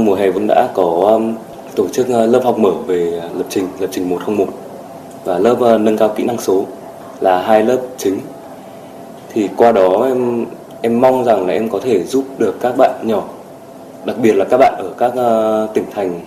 trong mùa hè cũng đã có tổ chức lớp học mở về lập trình 101 và lớp nâng cao kỹ năng số là hai lớp chính. Thì qua đó em mong rằng là em có thể giúp được các bạn nhỏ, đặc biệt là các bạn ở các tỉnh thành